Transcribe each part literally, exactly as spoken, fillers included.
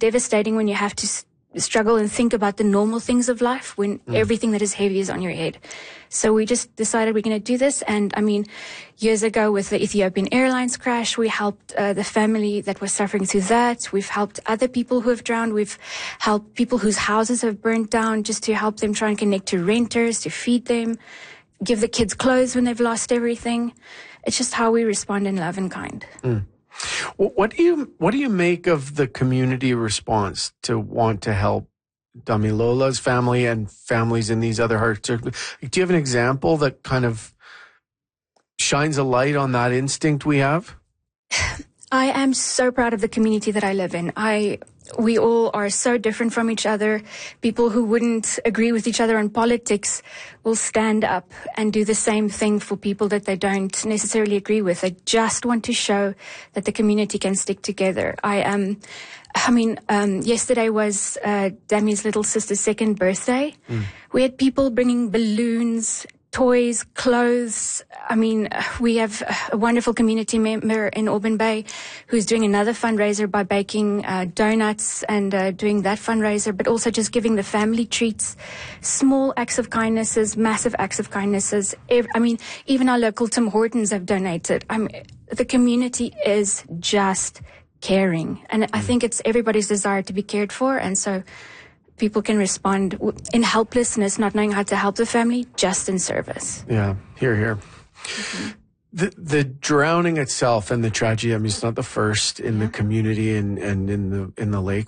devastating when you have to s- struggle and think about the normal things of life when mm. everything that is heavy is on your head. So we just decided we're going to do this. And I mean, years ago with the Ethiopian Airlines crash, we helped uh, the family that was suffering through that. We've helped other people who have drowned. We've helped people whose houses have burnt down just to help them try and connect to renters, to feed them, give the kids clothes when they've lost everything. It's just how we respond in love and kind. Mm. What do you what do you make of the community response to want to help Damilola's family and families in these other heart circumstances? Do you have an example that kind of shines a light on that instinct we have? I am so proud of the community that I live in. I we all are so different from each other. People who wouldn't agree with each other on politics will stand up and do the same thing for people that they don't necessarily agree with. They just want to show that the community can stick together. I am, I mean, um, yesterday was uh, Dami's little sister's second birthday. Mm. We had people bringing balloons, toys, clothes. I mean, we have a wonderful community member in Auburn Bay who's doing another fundraiser by baking uh, donuts and uh, doing that fundraiser, but also just giving the family treats, small acts of kindnesses, massive acts of kindnesses. I mean, even our local Tim Hortons have donated. I mean, the community is just caring. And I think it's everybody's desire to be cared for. And so people can respond in helplessness, not knowing how to help the family, just in service. Yeah, here, here. Mm-hmm. The the drowning itself and the tragedy, I mean, it's not the first in yeah. the community and, and in the in the lake.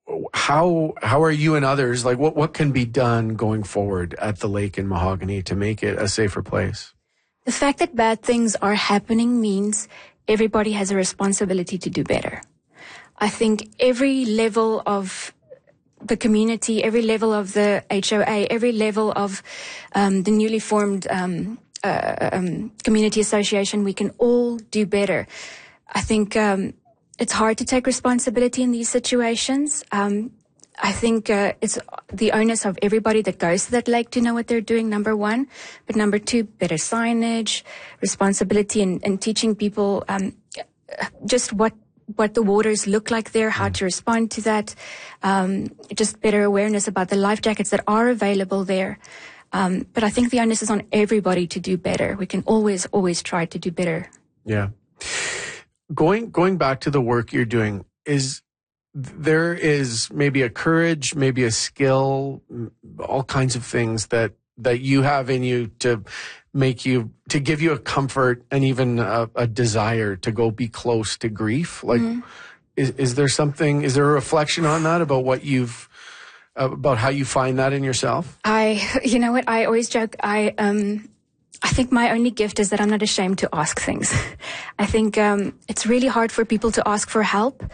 How how are you and others, like what, what can be done going forward at the lake in Mahogany to make it a safer place? The fact that bad things are happening means everybody has a responsibility to do better. I think every level of the community, every level of the H O A, every level of um, the newly formed um, uh, um, community association, we can all do better. I think um, it's hard to take responsibility in these situations. Um, I think uh, it's the onus of everybody that goes to that lake to know what they're doing, number one. But number two, better signage, responsibility in, in teaching people um, just what what the waters look like there, how to respond to that, um, just better awareness about the life jackets that are available there. Um, but I think the onus is on everybody to do better. We can always, always try to do better. Yeah. Going, going back to the work you're doing, is there is maybe a courage, maybe a skill, all kinds of things that, that you have in you to make you, to give you a comfort and even a, a desire to go be close to grief? Like, mm-hmm. is, is there something, is there a reflection on that about what you've, uh, about how you find that in yourself? I, you know what, I always joke, I, um, I think my only gift is that I'm not ashamed to ask things. I think, um, it's really hard for people to ask for help.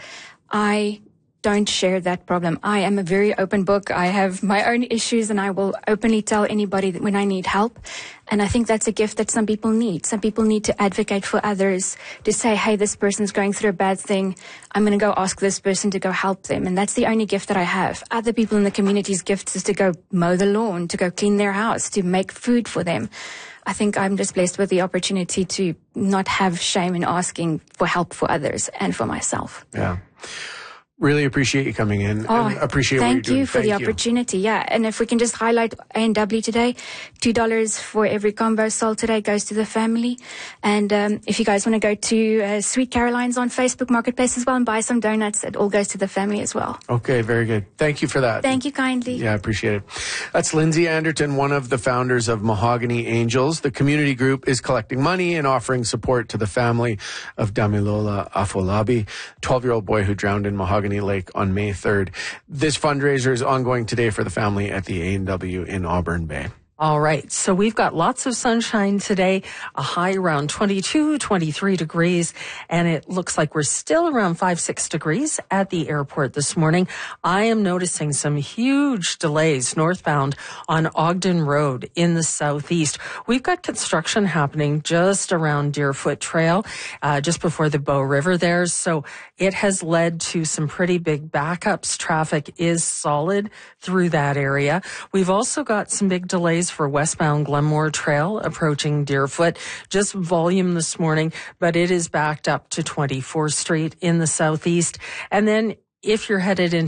I don't share that problem. I am a very open book. I have my own issues and I will openly tell anybody when I need help. And I think that's a gift that some people need. Some people need to advocate for others, to say, hey, this person's going through a bad thing. I'm going to go ask this person to go help them. And that's the only gift that I have. Other people in the community's gift is to go mow the lawn, to go clean their house, to make food for them. I think I'm just blessed with the opportunity to not have shame in asking for help for others and for myself. Yeah. Really appreciate you coming in. Oh, and appreciate what you're doing. Thank you for thank the you. opportunity. Yeah. And if we can just highlight A and W today, two dollars for every combo sold today goes to the family. And um, if you guys want to go to uh, Sweet Caroline's on Facebook Marketplace as well and buy some donuts, it all goes to the family as well. Okay, very good. Thank you for that. Thank you kindly. Yeah, I appreciate it. That's Lindsay Anderton, one of the founders of Mahogany Angels. The community group is collecting money and offering support to the family of Damilola Afolabi, twelve-year-old boy who drowned in Mahogany Lake on May third. This fundraiser is ongoing today for the family at the A and W in Auburn Bay. All right. So we've got lots of sunshine today, a high around twenty-two, twenty-three degrees, and it looks like we're still around five, six degrees at the airport this morning. I am noticing some huge delays northbound on Ogden Road in the southeast. We've got construction happening just around Deerfoot Trail, uh, just before the Bow River there. So it has led to some pretty big backups. Traffic is solid through that area. We've also got some big delays for westbound Glenmore Trail approaching Deerfoot. Just volume this morning, but it is backed up to twenty-fourth Street in the southeast. And then if you're headed into